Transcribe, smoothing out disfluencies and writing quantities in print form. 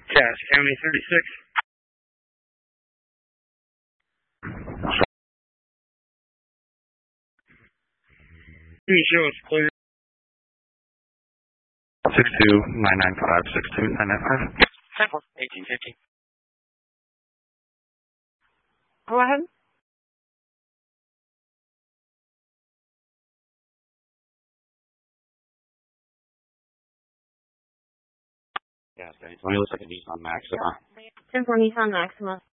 Cass County 36. Show us clear. 62995, 62995. 1850. Go ahead. Yeah, it looks like a Nissan Maxima. 10 for Nissan Maxima.